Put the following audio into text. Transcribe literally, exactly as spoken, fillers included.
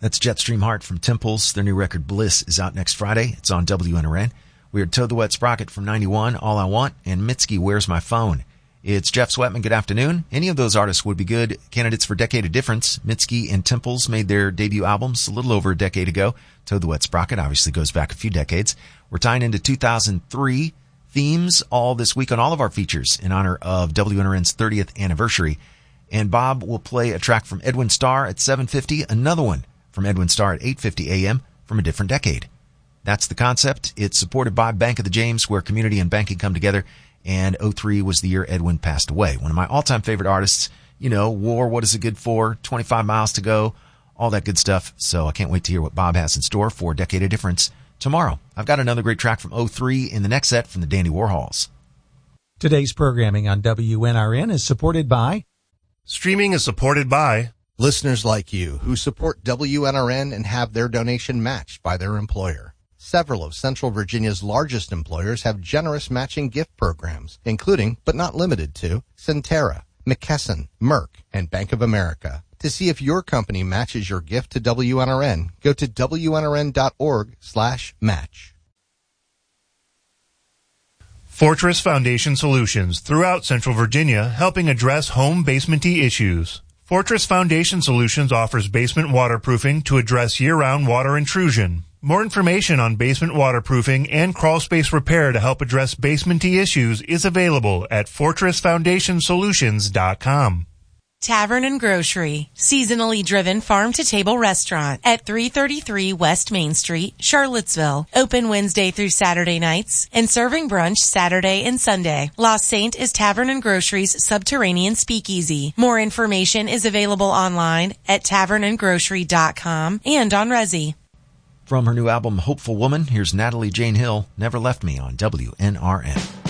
That's Jetstream Heart from Temples. Their new record Bliss is out next Friday. It's on W N R N. We heard Toad the Wet Sprocket from ninety-one, All I Want, and Mitski, Where's My Phone? It's Jeff Sweatman. Good afternoon. Any of those artists would be good candidates for Decade of Difference. Mitski and Temples made their debut albums a little over a decade ago. Toad the Wet Sprocket obviously goes back a few decades. We're tying into two thousand three themes all this week on all of our features in honor of W N R N's thirtieth anniversary. And Bob will play a track from Edwin Starr at seven fifty, another one from Edwin Starr at eight fifty a.m. from a different decade. That's the concept. It's supported by Bank of the James, where community and banking come together. And oh three was the year Edwin passed away. One of my all-time favorite artists. You know, War, What Is It Good For? twenty-five miles to Go. All that good stuff. So I can't wait to hear what Bob has in store for Decade of Difference tomorrow. I've got another great track from oh three in the next set from the Dandy Warhols. Today's programming on W N R N is supported by... Streaming is supported by... listeners like you who support W N R N and have their donation matched by their employer. Several of Central Virginia's largest employers have generous matching gift programs, including, but not limited to, Centera, McKesson, Merck, and Bank of America. To see if your company matches your gift to W N R N, go to W N R N dot org slash match. Fortress Foundation Solutions throughout Central Virginia, helping address home basement-y issues. Fortress Foundation Solutions offers basement waterproofing to address year-round water intrusion. More information on basement waterproofing and crawl space repair to help address basement-y issues is available at fortress foundation solutions dot com. Tavern and Grocery, seasonally driven farm-to-table restaurant at three thirty-three West Main Street, Charlottesville. Open Wednesday through Saturday nights and serving brunch Saturday and Sunday. La Sainte is Tavern and Grocery's subterranean speakeasy. More information is available online at tavern and grocery dot com and on Resi. From her new album, Hopeful Woman, here's Natalie Jane Hill, Never Left Me on W N R N.